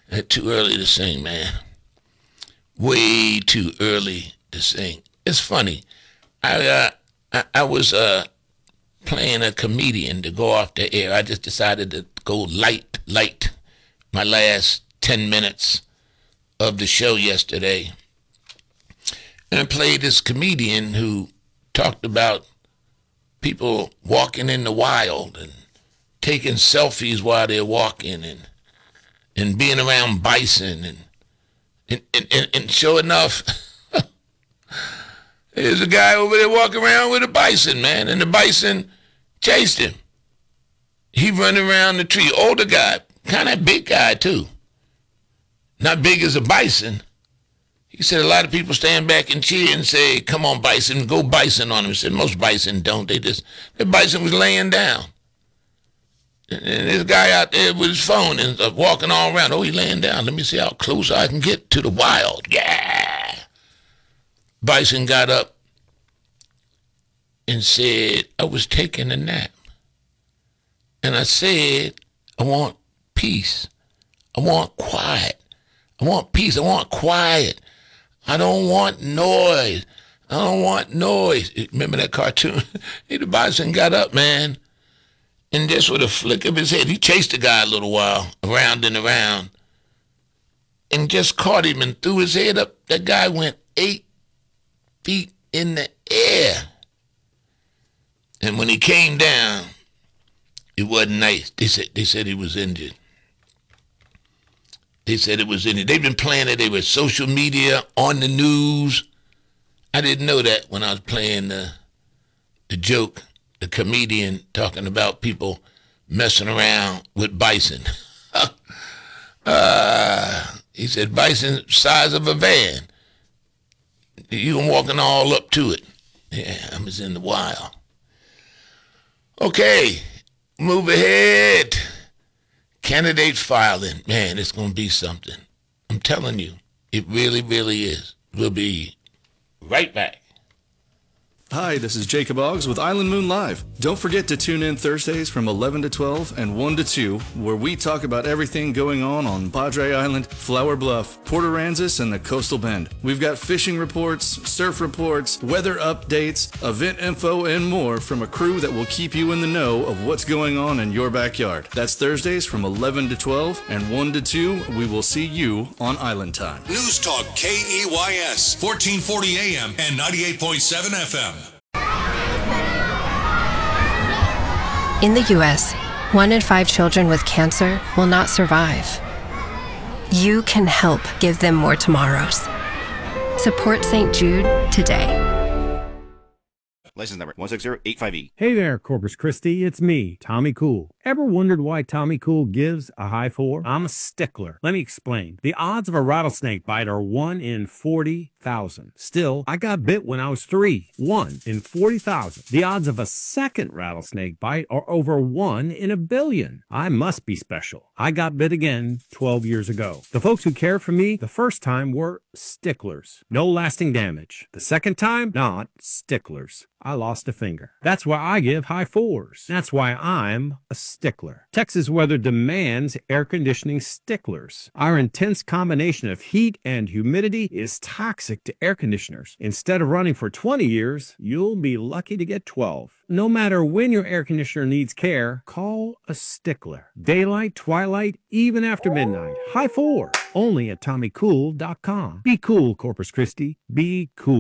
Too early to sing, man. Way too early to sing. It's funny. I was playing a comedian to go off the air. I just decided to go light. My last 10 minutes of the show yesterday. And I played this comedian who talked about people walking in the wild and taking selfies while they're walking and being around bison and sure enough, there's a guy over there walking around with a bison, man, and the bison chased him. He running around the tree, older guy, kind of big guy too. Not big as a bison. He said a lot of people stand back and cheer and say, come on, bison, go bison on him. He said most bison don't. The bison was laying down. And this guy out there with his phone and walking all around. Oh, he laying down. Let me see how close I can get to the wild. Yeah. Bison got up and said, I was taking a nap. And I said, I want peace. I want quiet. I want peace. I want quiet. I don't want noise. I don't want noise. Remember that cartoon? The bison got up, man. And just with a flick of his head, he chased the guy a little while, around and around, and just caught him and threw his head up. That guy went 8 feet in the air. And when he came down, it wasn't nice. They said he was injured. They said it was injured. They've been playing it. They were social media, on the news. I didn't know that when I was playing the joke. The comedian talking about people messing around with bison. He said bison size of a van. You can walking all up to it. Yeah, I was in the wild. Okay, move ahead. Candidate filing. Man, it's going to be something. I'm telling you, it really, really is. We'll be right back. Hi, this is Jacob Oggs with Island Moon Live. Don't forget to tune in Thursdays from 11 to 12 and 1 to 2, where we talk about everything going on Padre Island, Flower Bluff, Port Aransas, and the Coastal Bend. We've got fishing reports, surf reports, weather updates, event info, and more from a crew that will keep you in the know of what's going on in your backyard. That's Thursdays from 11 to 12 and 1 to 2. We will see you on Island Time. News Talk KEYS, 1440 AM and 98.7 FM. In the U.S., 1 in 5 children with cancer will not survive. You can help give them more tomorrows. Support St. Jude today. License number 16085E. Hey there, Corpus Christi. It's me, Tommy Cool. Ever wondered why Tommy Cool gives a high 4? I'm a stickler. Let me explain. The odds of a rattlesnake bite are 1 in 40,000. Still, I got bit when I was 3. 1 in 40,000. The odds of a second rattlesnake bite are over 1 in a billion. I must be special. I got bit again 12 years ago. The folks who cared for me the first time were sticklers. No lasting damage. The second time, not sticklers. I lost a finger. That's why I give high 4s. That's why I'm a stickler. Texas weather demands air conditioning sticklers. Our intense combination of heat and humidity is toxic to air conditioners. Instead of running for 20 years, you'll be lucky to get 12. No matter when your air conditioner needs care, call a stickler. Daylight, twilight, even after midnight. High 4. Only at TommyCool.com. Be cool, Corpus Christi. Be cool.